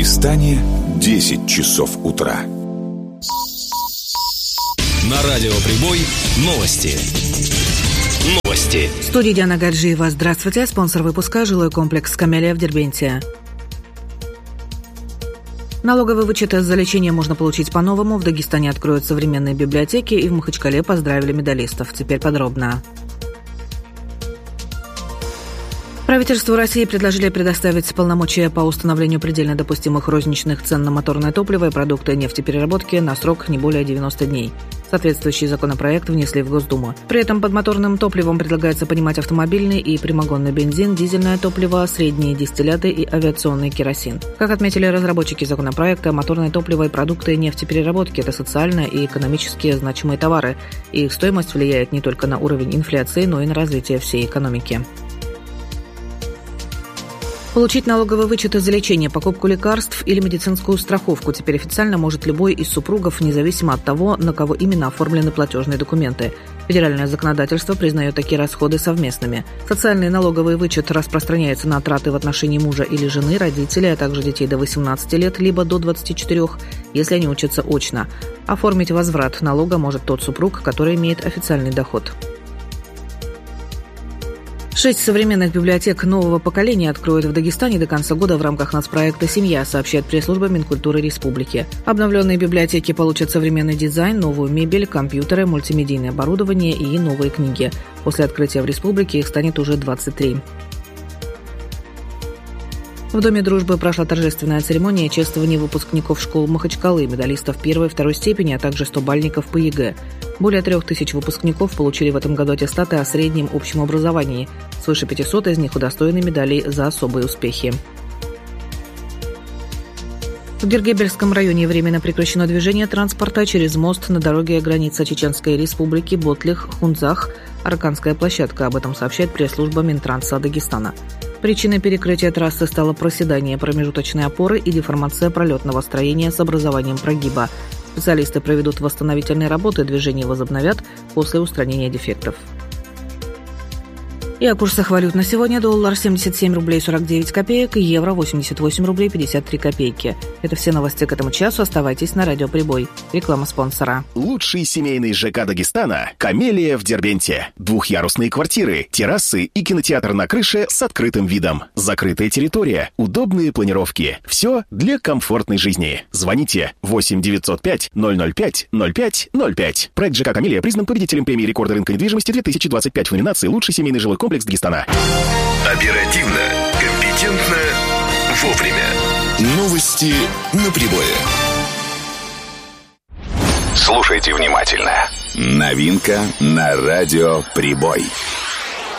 Дагестане 10 часов утра. На радио «Прибой» новости. В студии Диана Гаджиева. Здравствуйте. Спонсор выпуска – жилой комплекс «Камелия» в Дербенте. Налоговый вычет за лечение можно получить по-новому. В Дагестане откроют современные библиотеки, и в Махачкале поздравили медалистов. Теперь подробно. Правительству России предложили предоставить полномочия по установлению предельно допустимых розничных цен на моторное топливо и продукты нефтепереработки на срок не более 90 дней. Соответствующий законопроект внесли в Госдуму. При этом под моторным топливом предлагается понимать автомобильный и прямогонный бензин, дизельное топливо, средние дистилляты и авиационный керосин. Как отметили разработчики законопроекта, моторное топливо и продукты нефтепереработки – это социально и экономически значимые товары, и их стоимость влияет не только на уровень инфляции, но и на развитие всей экономики. Получить налоговый вычет за лечение, покупку лекарств или медицинскую страховку теперь официально может любой из супругов, независимо от того, на кого именно оформлены платежные документы. Федеральное законодательство признает такие расходы совместными. Социальный налоговый вычет распространяется на траты в отношении мужа или жены, родителей, а также детей до 18 лет, либо до 24, если они учатся очно. Оформить возврат налога может тот супруг, который имеет официальный доход. 6 современных библиотек нового поколения откроют в Дагестане до конца года в рамках нацпроекта «Семья», сообщает пресс-служба Минкультуры Республики. Обновленные библиотеки получат современный дизайн, новую мебель, компьютеры, мультимедийное оборудование и новые книги. После открытия в республике их станет уже 23. В Доме дружбы прошла торжественная церемония чествования выпускников школ Махачкалы, медалистов первой и второй степени, а также 100-бальников по ЕГЭ. Более 3000 выпускников получили в этом году аттестаты о среднем общем образовании. Свыше 500 из них удостоены медалей за особые успехи. В Гергебельском районе временно прекращено движение транспорта через мост на дороге границы Чеченской Республики Ботлих-Хунзах, Арканская площадка. Об этом сообщает пресс-служба Минтранса Дагестана. Причиной перекрытия трассы стало проседание промежуточной опоры и деформация пролетного строения с образованием прогиба. Специалисты проведут восстановительные работы, движение возобновят после устранения дефектов. И о курсах валют на сегодня: доллар 77 рублей 49 копеек, евро 88 рублей 53 копейки. Это все новости к этому часу. Оставайтесь на радио «Прибой». Реклама спонсора. Лучший семейный ЖК Дагестана – «Камелия» в Дербенте. Двухъярусные квартиры, террасы и кинотеатр на крыше с открытым видом. Закрытая территория, удобные планировки. Все для комфортной жизни. Звоните 8 905 005 05 05. Проект ЖК «Камелия» признан победителем премии рекорда рынка недвижимости 2025 в номинации «Лучший семейный жилой комплекс Дагестана». Оперативно, компетентно, вовремя. Новости на Прибое. Слушайте внимательно. Новинка на радио «Прибой».